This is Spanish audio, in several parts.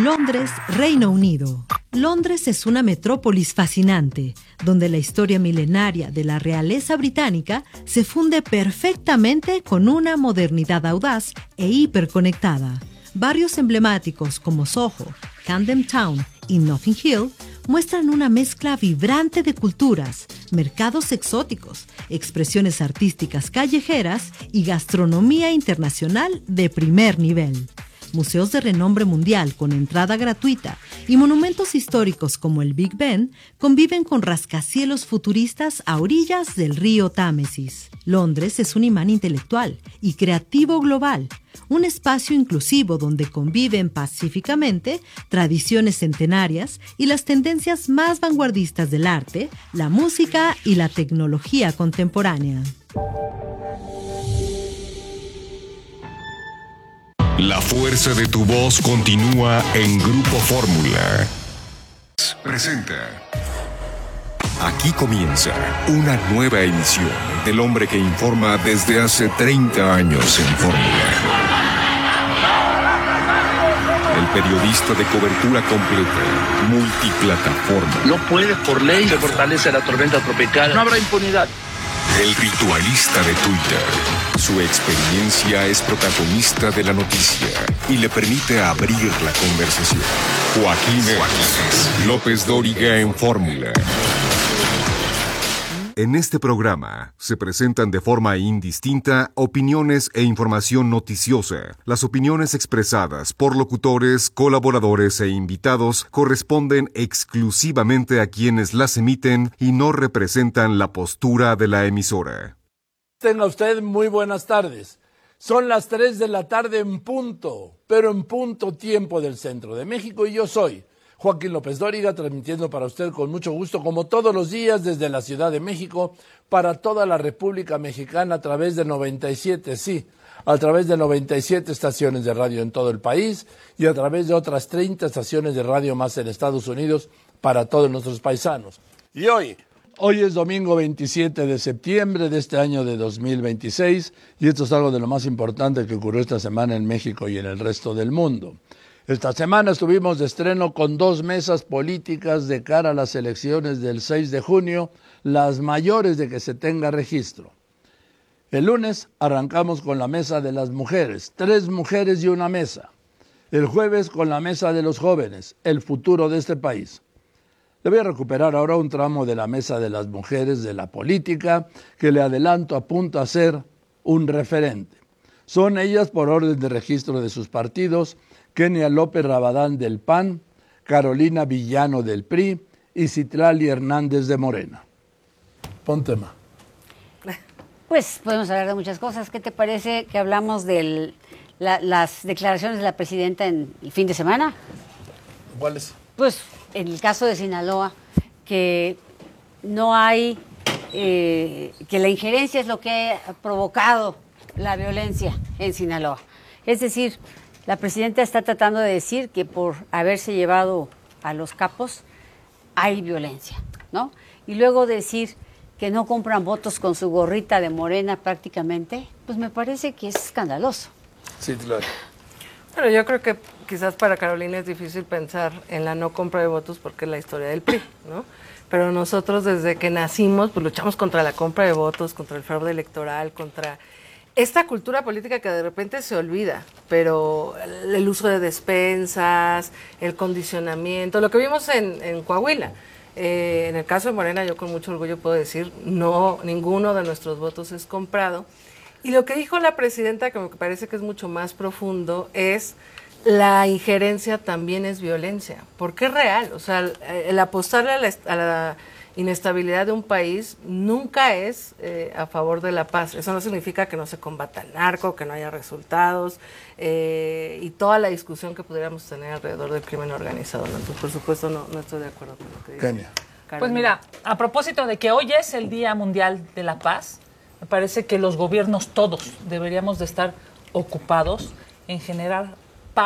Londres, Reino Unido. Londres es una metrópolis fascinante, donde la historia milenaria de la realeza británica se funde perfectamente con una modernidad audaz e hiperconectada. Barrios emblemáticos como Soho, Camden Town y Notting Hill muestran una mezcla vibrante de culturas, mercados exóticos, expresiones artísticas callejeras y gastronomía internacional de primer nivel. Museos de renombre mundial con entrada gratuita y monumentos históricos como el Big Ben conviven con rascacielos futuristas a orillas del río Támesis. Londres es un imán intelectual y creativo global, un espacio inclusivo donde conviven pacíficamente tradiciones centenarias y las tendencias más vanguardistas del arte, la música y la tecnología contemporánea. La fuerza de tu voz continúa en Grupo Fórmula. Presenta. Aquí comienza una nueva emisión del hombre que informa desde hace 30 años en Fórmula. El periodista de cobertura completa, multiplataforma. No puede por ley se fortalece la tormenta tropical. No habrá impunidad. El ritualista de Twitter. Su experiencia es protagonista de la noticia y le permite abrir la conversación. Joaquín López Dóriga en Fórmula. En este programa se presentan de forma indistinta opiniones e información noticiosa. Las opiniones expresadas por locutores, colaboradores e invitados corresponden exclusivamente a quienes las emiten y no representan la postura de la emisora. Tenga usted muy buenas tardes. Son las 3 de la tarde en punto, pero en punto tiempo del centro de México y yo soy Joaquín López Dóriga, transmitiendo para usted con mucho gusto, como todos los días, desde la Ciudad de México, para toda la República Mexicana a través de 97, sí, a través de 97 estaciones de radio en todo el país y a través de otras 30 estaciones de radio más en Estados Unidos para todos nuestros paisanos. Y hoy es domingo 27 de septiembre de este año de 2026 y esto es algo de lo más importante que ocurrió esta semana en México y en el resto del mundo. Esta semana estuvimos de estreno con 2 mesas políticas de cara a las elecciones del 6 de junio, las mayores de que se tenga registro. El lunes arrancamos con la mesa de las mujeres, 3 mujeres y una mesa. El jueves con la mesa de los jóvenes, el futuro de este país. Le voy a recuperar ahora un tramo de la mesa de las mujeres de la política que le adelanto apunta a ser un referente. Son ellas por orden de registro de sus partidos: Kenia López Rabadán del PAN, Carolina Villano del PRI y Citlali Hernández de Morena. Pon tema. Pues podemos hablar de muchas cosas. ¿Qué te parece que hablamos de las declaraciones de la presidenta en el fin de semana? ¿Cuáles? Pues en el caso de Sinaloa, que no hay, que la injerencia es lo que ha provocado la violencia en Sinaloa. Es decir, la presidenta está tratando de decir que por haberse llevado a los capos hay violencia, ¿no? Y luego decir que no compran votos con su gorrita de Morena prácticamente, pues me parece que es escandaloso. Sí, claro. Bueno, yo creo que quizás para Carolina es difícil pensar en la no compra de votos porque es la historia del PRI, ¿no? Pero nosotros desde que nacimos pues luchamos contra la compra de votos, contra el fraude electoral, contra esta cultura política que de repente se olvida, pero el uso de despensas, el condicionamiento, lo que vimos en Coahuila. En el caso de Morena, yo con mucho orgullo puedo decir, no, ninguno de nuestros votos es comprado. Y lo que dijo la presidenta, que me parece que es mucho más profundo, es la injerencia también es violencia, porque es real. O sea, el apostarle a la inestabilidad de un país nunca es a favor de la paz. Eso no significa que no se combata el narco, que no haya resultados y toda la discusión que pudiéramos tener alrededor del crimen organizado, ¿no? Entonces, por supuesto, no estoy de acuerdo con lo que dice. Kenia. Pues mira, a propósito de que hoy es el Día Mundial de la Paz, me parece que los gobiernos todos deberíamos de estar ocupados en generar paz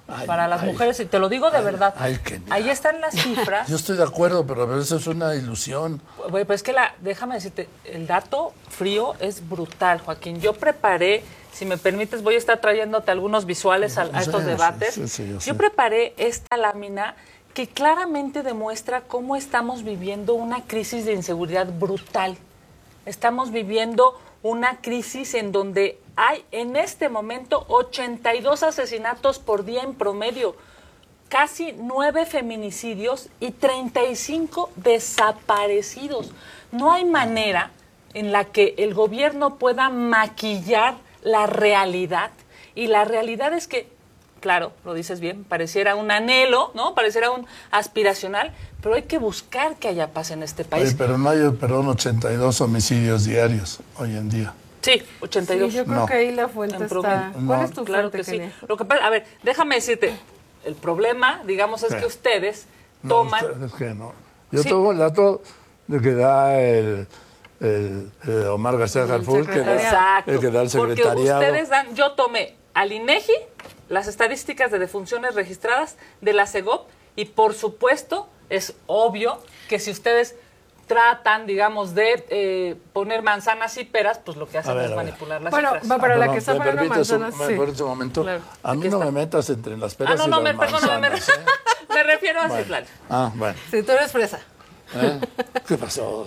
para las mujeres, y te lo digo de verdad. Kenia. Ahí están las cifras. Yo estoy de acuerdo, pero a veces es una ilusión. Pues es que déjame decirte, el dato frío es brutal, Joaquín. Yo preparé, si me permites, voy a estar trayéndote algunos visuales a estos debates. Yo preparé esta lámina que claramente demuestra cómo estamos viviendo una crisis de inseguridad brutal. Estamos viviendo una crisis en donde hay en este momento 82 asesinatos por día en promedio, casi 9 feminicidios y 35 desaparecidos. No hay manera en la que el gobierno pueda maquillar la realidad, y la realidad es que, claro, lo dices bien, pareciera un anhelo, ¿no? Pareciera un aspiracional, pero hay que buscar que haya paz en este país. Oye, pero no hay, 82 homicidios diarios hoy en día. Sí, 82. Sí, yo creo que ahí la fuente está... ¿Cuál es tu claro fuente, que sí. Kenia? Lo que pasa, a ver, déjame decirte, el problema, digamos, es que ustedes toman... Es que no. Yo tomo el dato de que da el Omar García Harfuch, que da el secretariado. Porque ustedes dan, yo tomé al INEGI las estadísticas de defunciones registradas de la CEGOP, y por supuesto es obvio que si ustedes tratan, digamos, de poner manzanas y peras, pues lo que hacen es manipular las cifras. Bueno, para la que está poniendo manzanas, sí. ¿Me un momento? Claro. A mí no me metas entre las peras y las manzanas. Me refiero a Citlali. Bueno. Si tú eres fresa. ¿Qué pasó?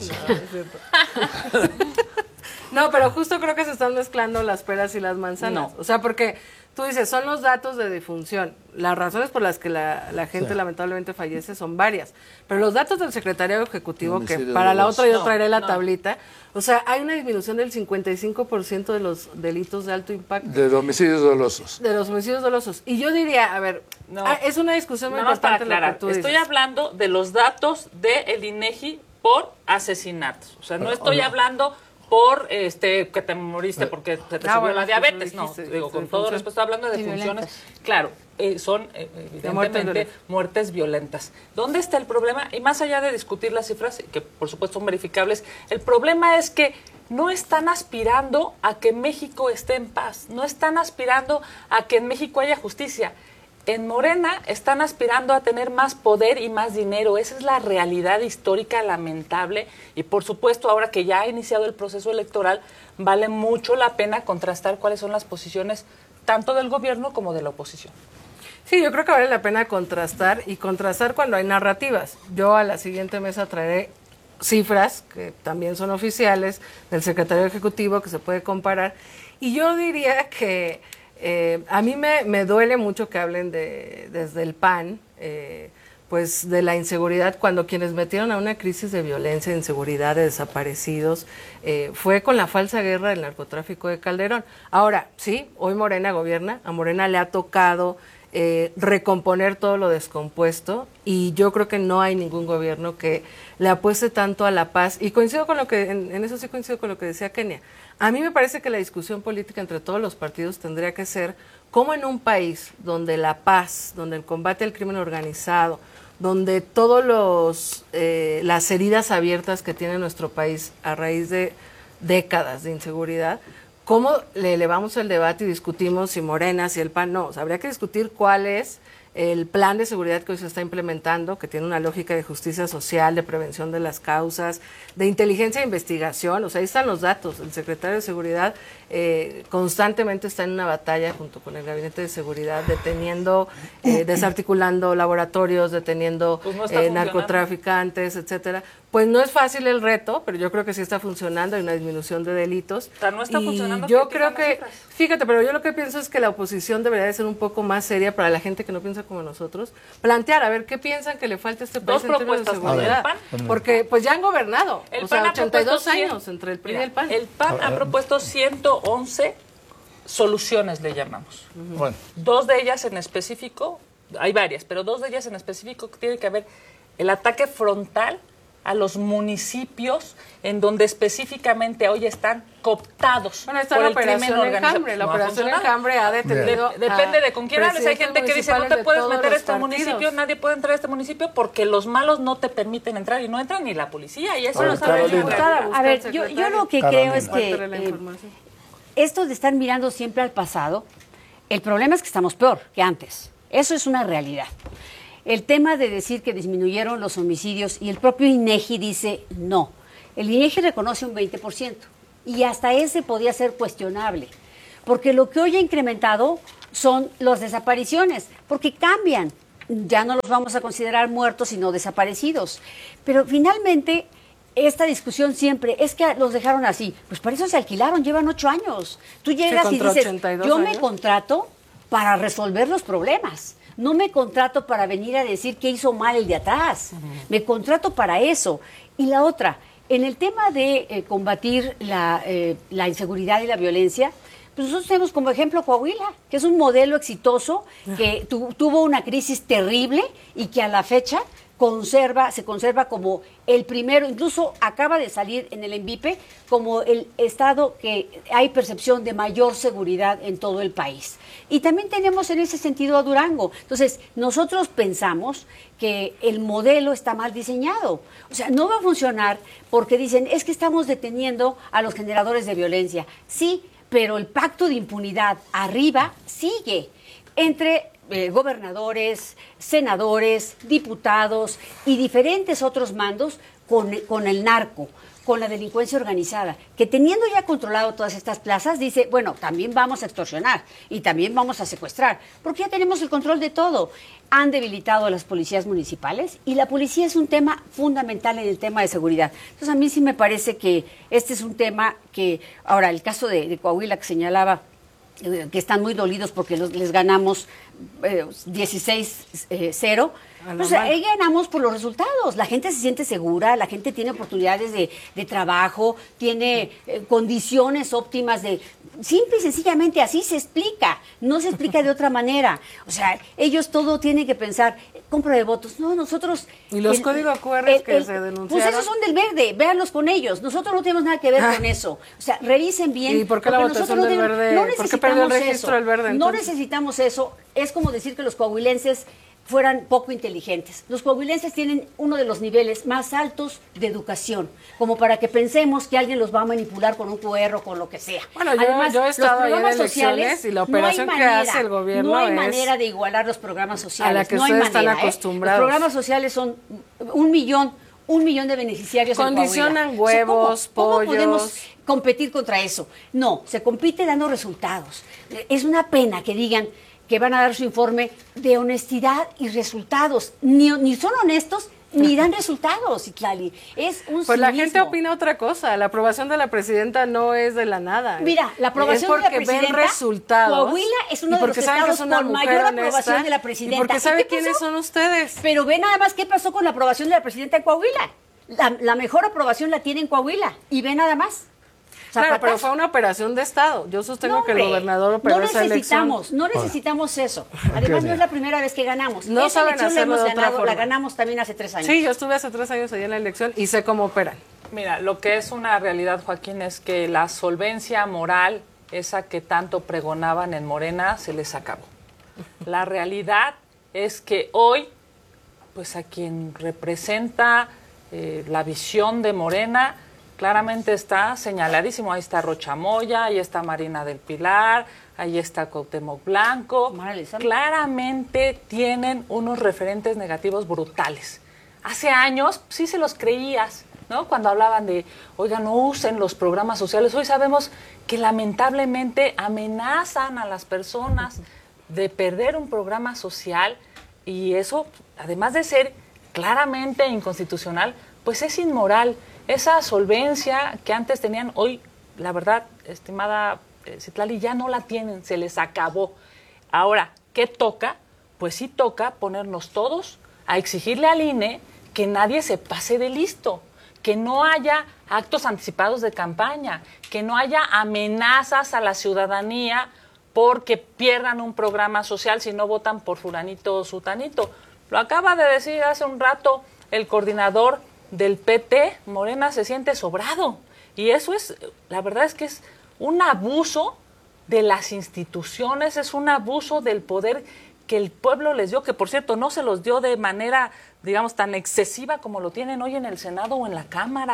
No, pero justo creo que se están mezclando las peras y las manzanas. O sea, porque tú dices, son los datos de defunción. Las razones por las que la gente lamentablemente fallece son varias. Pero los datos del Secretariado Ejecutivo, que para la otra yo traeré la tablita, o sea, hay una disminución del 55% de los delitos de alto impacto. De homicidios dolosos. De los homicidios dolosos. Y yo diría, a ver, es una discusión muy importante lo que tú dices. Estoy hablando de los datos del INEGI por asesinatos. O sea, no estoy hablando por que te moriste porque te subió la diabetes, no, digo, con todo respeto, estoy hablando de defunciones, claro, son evidentemente muertes violentas. ¿Dónde está el problema? Y más allá de discutir las cifras, que por supuesto son verificables, el problema es que no están aspirando a que México esté en paz, no están aspirando a que en México haya justicia. En Morena están aspirando a tener más poder y más dinero. Esa es la realidad histórica lamentable, y por supuesto ahora que ya ha iniciado el proceso electoral vale mucho la pena contrastar cuáles son las posiciones tanto del gobierno como de la oposición. Sí, yo creo que vale la pena contrastar, y contrastar cuando hay narrativas. Yo a la siguiente mesa traeré cifras que también son oficiales del Secretario Ejecutivo que se puede comparar, y yo diría que a mí me duele mucho que hablen desde el PAN, pues de la inseguridad, cuando quienes metieron a una crisis de violencia, inseguridad, de desaparecidos, fue con la falsa guerra del narcotráfico de Calderón. Ahora, sí, hoy Morena gobierna, a Morena le ha tocado recomponer todo lo descompuesto, y yo creo que no hay ningún gobierno que le apueste tanto a la paz, y coincido con lo que, en eso sí coincido con lo que decía Kenia. A mí me parece que la discusión política entre todos los partidos tendría que ser cómo en un país donde la paz, donde el combate al crimen organizado, donde todos las heridas abiertas que tiene nuestro país a raíz de décadas de inseguridad, cómo le elevamos el debate y discutimos si Morena, si el PAN, no. O sea, habría que discutir cuál es el plan de seguridad que hoy se está implementando, que tiene una lógica de justicia social, de prevención de las causas, de inteligencia e investigación. O sea, ahí están los datos. El secretario de Seguridad constantemente está en una batalla junto con el Gabinete de Seguridad, deteniendo, desarticulando laboratorios, deteniendo narcotraficantes, etcétera. Pues no es fácil el reto, pero yo creo que sí está funcionando, hay una disminución de delitos. O sea, no está funcionando. Yo creo que, fíjate, pero yo lo que pienso es que la oposición debería de ser un poco más seria para la gente que no piensa como nosotros. Plantear, a ver, ¿qué piensan que le falta a este país en términos de seguridad? Porque pues ya han gobernado, el o sea, PAN 82 años entre el PRI y el PAN. El PAN ha propuesto 111 soluciones, le llamamos. Bueno. Dos de ellas en específico, hay varias, pero dos de ellas en específico que tiene que haber el ataque frontal a los municipios en donde específicamente hoy están cooptados por el crimen organizado. La operación Enjambre ha detenido. Depende de con quién hables. Hay gente que dice no te puedes meter a este municipio, nadie puede entrar a este municipio porque los malos no te permiten entrar, y no entra ni la policía, y eso lo sabe el diputada. A ver, yo lo que creo es que esto de estar mirando siempre al pasado, el problema es que estamos peor que antes. Eso es una realidad. El tema de decir que disminuyeron los homicidios y el propio INEGI dice no. El INEGI reconoce un 20% y hasta ese podía ser cuestionable, porque lo que hoy ha incrementado son las desapariciones, porque cambian. Ya no los vamos a considerar muertos, sino desaparecidos. Pero finalmente, esta discusión siempre es que los dejaron así. Pues para eso se alquilaron, llevan 8 años. Tú llegas y dices, yo me contrato para resolver los problemas. No me contrato para venir a decir qué hizo mal el de atrás. Me contrato para eso. Y la otra, en el tema de combatir la inseguridad y la violencia, pues nosotros tenemos como ejemplo Coahuila, que es un modelo exitoso, que tuvo una crisis terrible y que a la fecha se conserva como el primero, incluso acaba de salir en el ENVIPE como el estado que hay percepción de mayor seguridad en todo el país. Y también tenemos en ese sentido a Durango. Entonces, nosotros pensamos que el modelo está mal diseñado. O sea, no va a funcionar porque dicen, es que estamos deteniendo a los generadores de violencia. Sí, pero el pacto de impunidad arriba sigue entre gobernadores, senadores, diputados y diferentes otros mandos con el narco, con la delincuencia organizada, que teniendo ya controlado todas estas plazas, dice, bueno, también vamos a extorsionar y también vamos a secuestrar, porque ya tenemos el control de todo. Han debilitado a las policías municipales y la policía es un tema fundamental en el tema de seguridad. Entonces, a mí sí me parece que este es un tema que, ahora, el caso de Coahuila que señalaba, que están muy dolidos porque les ganamos 16-0. Pues ahí ganamos por los resultados. La gente se siente segura, la gente tiene oportunidades de trabajo, tiene condiciones óptimas de... Simple y sencillamente así se explica, no se explica de otra manera. O sea, ellos todo tienen que pensar, compra de votos. No, nosotros... ¿Y los códigos QR que se denunciaron? Pues esos son del verde, véanlos con ellos. Nosotros no tenemos nada que ver con eso. O sea, revisen bien. ¿Y por qué la votación del verde? ¿Por qué perdió el registro del verde? No necesitamos eso. Es como decir que los coahuilenses fueran poco inteligentes. Los coahuilenses tienen uno de los niveles más altos de educación, como para que pensemos que alguien los va a manipular con un QR o con lo que sea. Bueno, yo he estado ahí en elecciones y la operación que hace el gobierno no hay manera de igualar los programas sociales. A la que no ustedes hay manera, están acostumbrados. Los programas sociales son 1 millón de beneficiarios. Condicionan huevos, o sea, ¿cómo pollos. podemos competir contra eso? No, se compite dando resultados. Es una pena que digan que van a dar su informe de honestidad y resultados. Ni son honestos, ni dan resultados, Citlali. Es un Pues la gente opina otra cosa. La aprobación de la presidenta no es de la nada. Mira, la aprobación de la presidenta... ven resultados. Coahuila es uno de los estados con mayor aprobación de la presidenta. Y porque sabe quiénes son ustedes. Pero ve nada más qué pasó con la aprobación de la presidenta en Coahuila. La mejor aprobación la tiene en Coahuila. Y ve nada más. Claro, pero fue una operación de Estado. Yo sostengo que el gobernador operó esa elección. No necesitamos eso. Además, no es la primera vez que ganamos. No esa saben hacerlo de otra forma. La ganamos también hace 3 años. Sí, yo estuve hace 3 años allá en la elección y sé cómo operan. Mira, lo que es una realidad, Joaquín, es que la solvencia moral, esa que tanto pregonaban en Morena, se les acabó. La realidad es que hoy, pues a quien representa la visión de Morena, claramente está señaladísimo. Ahí está Rocha Moya, ahí está Marina del Pilar, ahí está Cuauhtémoc Blanco. Claramente tienen unos referentes negativos brutales. Hace años sí se los creías, ¿no? Cuando hablaban de, oiga, no usen los programas sociales. Hoy sabemos que lamentablemente amenazan a las personas de perder un programa social y eso, además de ser claramente inconstitucional, pues es inmoral. Esa solvencia que antes tenían, hoy, la verdad, estimada Citlali, ya no la tienen, se les acabó. Ahora, ¿qué toca? Pues sí toca ponernos todos a exigirle al INE que nadie se pase de listo, que no haya actos anticipados de campaña, que no haya amenazas a la ciudadanía porque pierdan un programa social si no votan por fulanito o sutanito. Lo acaba de decir hace un rato el coordinador del PT. Morena se siente sobrado y eso es, la verdad es que es un abuso de las instituciones, es un abuso del poder que el pueblo les dio, que por cierto no se los dio de manera, digamos, tan excesiva como lo tienen hoy en el Senado o en la Cámara.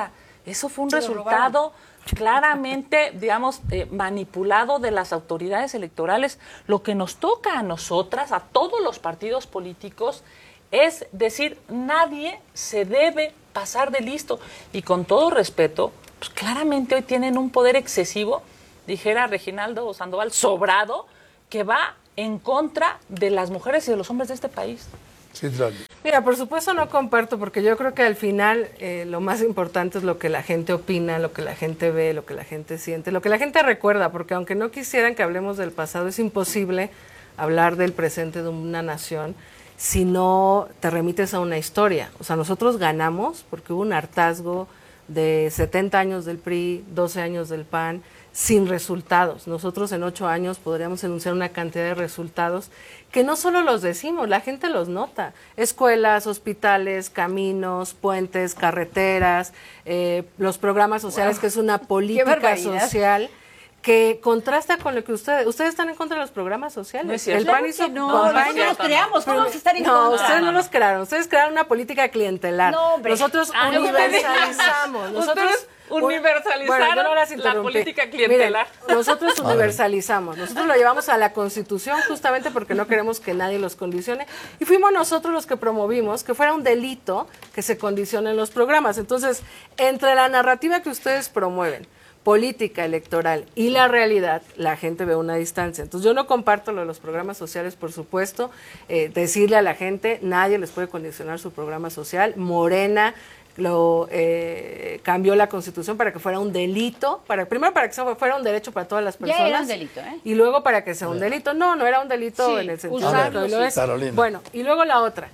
Eso fue un resultado claramente, digamos, manipulado de las autoridades electorales. Lo que nos toca a nosotras, a todos los partidos políticos, es decir, nadie se debe pasar de listo. Y con todo respeto, pues claramente hoy tienen un poder excesivo, dijera Reginaldo Sandoval, sobrado, que va en contra de las mujeres y de los hombres de este país. Sí, claro. Mira, por supuesto no comparto, porque yo creo que al final lo más importante es lo que la gente opina, lo que la gente ve, lo que la gente siente, lo que la gente recuerda, porque aunque no quisieran que hablemos del pasado, es imposible hablar del presente de una nación si no te remites a una historia. O sea, nosotros ganamos porque hubo un hartazgo de 70 años del PRI, 12 años del PAN, sin resultados. Nosotros en 8 años podríamos enunciar una cantidad de resultados que no solo los decimos, la gente los nota. Escuelas, hospitales, caminos, puentes, carreteras, los programas sociales, que es una política social que contrasta con lo que ustedes están en contra de los programas sociales. No es cierto. El PAN hizo nosotros los creamos, ¿cómo vamos a estar en contra? No, ustedes no los crearon, ustedes crearon una política clientelar. No, hombre. Nosotros universalizamos. Universalizaron la política clientelar. Miren, nosotros universalizamos, nosotros lo llevamos a la Constitución justamente porque no queremos que nadie los condicione y fuimos nosotros los que promovimos que fuera un delito que se condicionen los programas. Entonces, entre la narrativa que ustedes promueven, política electoral y la realidad, la gente ve una distancia. Entonces yo no comparto lo de los programas sociales, por supuesto, decirle a la gente, nadie les puede condicionar su programa social. Morena cambió la Constitución para que fuera un delito, primero para que fuera un derecho para todas las personas. Ya era un delito, y luego para que sea un delito. No era un delito en el sentido de que lo es. Bueno, y luego la otra.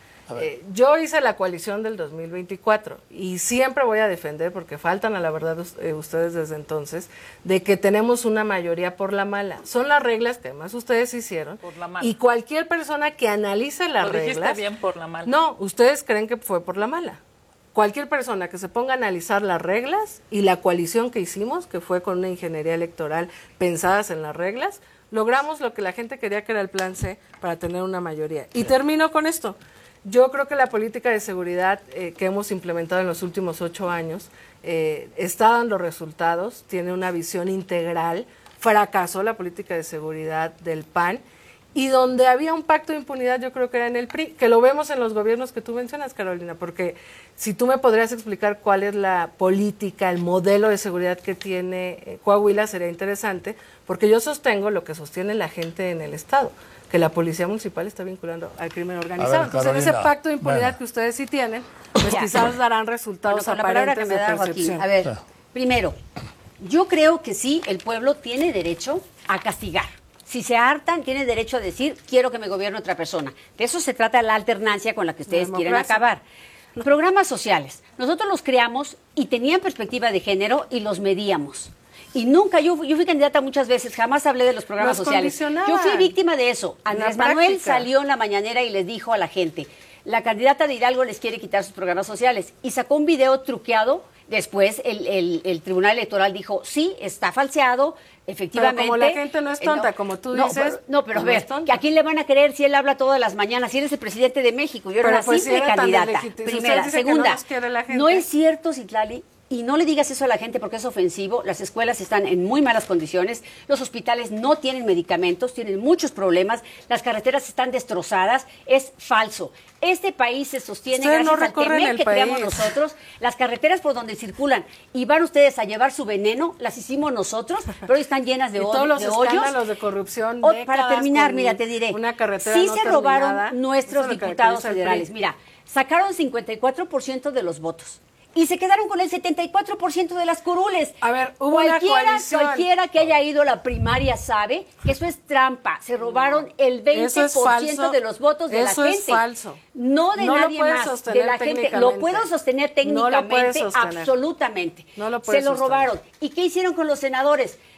Yo hice la coalición del 2024 y siempre voy a defender, porque faltan a la verdad ustedes desde entonces, de que tenemos una mayoría por la mala. Son las reglas que además ustedes hicieron. Por la mala. Y cualquier persona que analice las reglas... Lo dijiste bien, por la mala. No, ustedes creen que fue por la mala. Cualquier persona que se ponga a analizar las reglas y la coalición que hicimos, que fue con una ingeniería electoral pensadas en las reglas, logramos lo que la gente quería, que era el plan C, para tener una mayoría. Y termino con esto. Yo creo que la política de seguridad que hemos implementado en los últimos 8 años está dando resultados, tiene una visión integral. Fracasó la política de seguridad del PAN, y donde había un pacto de impunidad yo creo que era en el PRI, que lo vemos en los gobiernos que tú mencionas, Carolina, porque si tú me podrías explicar cuál es la política, el modelo de seguridad que tiene Coahuila, sería interesante, porque yo sostengo lo que sostiene la gente en el Estado, que la policía municipal está vinculando al crimen organizado. Entonces, en ese pacto de impunidad que ustedes sí tienen, pues quizás darán resultados aparentes de percepción. A ver, primero, yo creo que sí, el pueblo tiene derecho a castigar. Si se hartan, tiene derecho a decir, quiero que me gobierne otra persona. De eso se trata la alternancia con la que ustedes quieren acabar. Programas sociales. Nosotros los creamos y tenían perspectiva de género y los medíamos. Y nunca, yo fui candidata muchas veces, jamás hablé de los programas sociales. Yo fui víctima de eso. Andrés Manuel salió en la mañanera y les dijo a la gente, la candidata de Hidalgo les quiere quitar sus programas sociales. Y sacó un video truqueado. Después el Tribunal Electoral dijo, sí, está falseado, efectivamente. Pero como la gente no es tonta, como tú dices. Pero a ver, ¿a quién le van a creer si él habla todas las mañanas? Si eres el presidente de México, yo era una simple candidata. Primera. Segunda, no es cierto, Citlali, y no le digas eso a la gente porque es ofensivo. Las escuelas están en muy malas condiciones, los hospitales no tienen medicamentos, tienen muchos problemas, las carreteras están destrozadas. Es falso. Este país se sostiene gracias al Temec que creamos nosotros. Las carreteras por donde circulan y van ustedes a llevar su veneno, las hicimos nosotros, pero hoy están llenas de hoyos. Todos los escándalos de corrupción. Para terminar, mira, te diré, sí se robaron nuestros diputados federales. Mira, sacaron 54% de los votos. Y se quedaron con el 74% de las curules. A ver, hubo una coalición. Cualquiera que haya ido a la primaria sabe que eso es trampa. Se robaron el 20% de los votos de la gente. Eso es falso. No de nadie más, de la gente. Lo puedo sostener técnicamente, absolutamente. No lo puedes Se lo robaron. ¿Y qué hicieron con los senadores?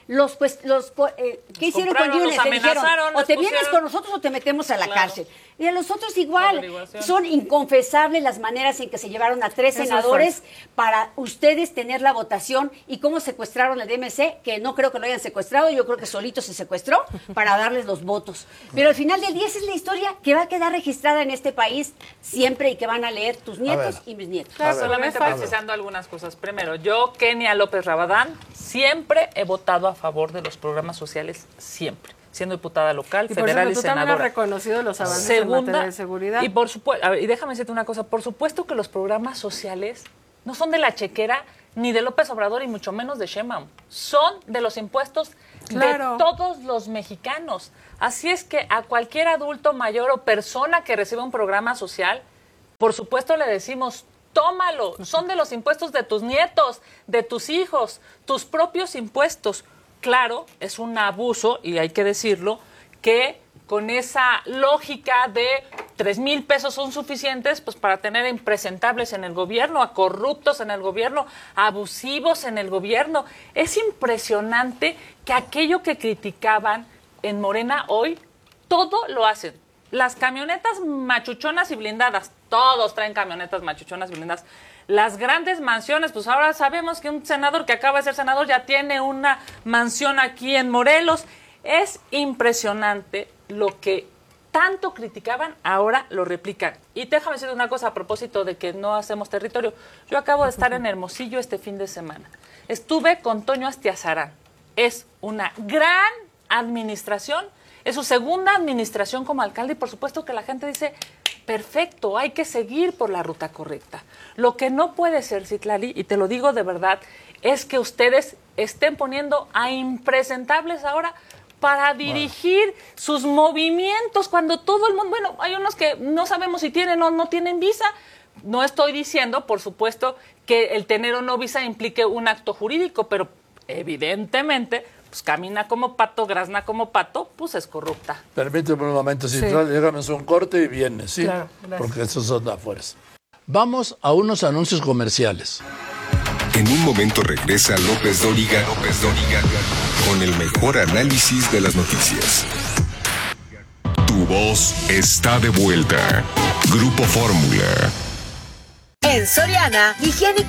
¿qué hicieron con Yunes? Le dijeron, o te vienes con nosotros o te metemos a la cárcel. Y a los otros igual. Son inconfesables las maneras en que se llevaron a 3 senadores para ustedes tener la votación y cómo secuestraron el DMC, que no creo que lo hayan secuestrado, yo creo que solito se secuestró para darles los votos. Pero al final del día esa es la historia que va a quedar registrada en este país siempre y que van a leer tus nietos y mis nietos. Claro, solamente precisando algunas cosas. Primero, yo, Kenia López Rabadán, siempre he votado a favor de los programas sociales, siempre. Siendo diputada local, federal y senadora. Tú también has reconocido los avances en materia de seguridad. Y por supuesto, y déjame decirte una cosa, por supuesto que los programas sociales no son de la chequera ni de López Obrador y mucho menos de Sheinbaum. Son de los impuestos de todos los mexicanos. Así es que a cualquier adulto mayor o persona que reciba un programa social, por supuesto le decimos, tómalo, son de los impuestos de tus nietos, de tus hijos, tus propios impuestos. Claro, es un abuso, y hay que decirlo, que con esa lógica de 3,000 pesos son suficientes pues para tener a impresentables en el gobierno, a corruptos en el gobierno, a abusivos en el gobierno. Es impresionante que aquello que criticaban en Morena hoy, todo lo hacen. Las camionetas machuchonas y blindadas, todos traen camionetas machuchonas y blindadas. Las grandes mansiones, pues ahora sabemos que un senador que acaba de ser senador ya tiene una mansión aquí en Morelos. Es impresionante lo que tanto criticaban, ahora lo replican. Y déjame decir una cosa a propósito de que no hacemos territorio. Yo acabo de estar en Hermosillo este fin de semana. Estuve con Toño Astiazarán. Es una gran administración, es su segunda administración como alcalde y por supuesto que la gente dice, perfecto, hay que seguir por la ruta correcta. Lo que no puede ser, Citlali, y te lo digo de verdad, es que ustedes estén poniendo a impresentables ahora para dirigir sus movimientos cuando todo el mundo, bueno, hay unos que no sabemos si tienen o no tienen visa. No estoy diciendo, por supuesto, que el tener o no visa implique un acto jurídico, pero evidentemente pues camina como pato, grazna como pato, pues es corrupta. Permíteme un momento, Citlali, déjame un corte y viene, ¿sí? Claro, porque esos son de afuera. Vamos a unos anuncios comerciales. En un momento regresa López Dóriga con el mejor análisis de las noticias. Tu voz está de vuelta. Grupo Fórmula. En Soriana, higiénico